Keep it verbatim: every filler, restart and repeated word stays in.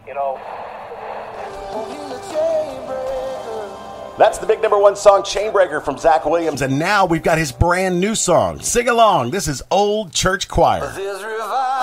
you know. That's the big number one song, Chainbreaker, from Zach Williams. And now we've got his brand new song. Sing along. This is Old Church Choir.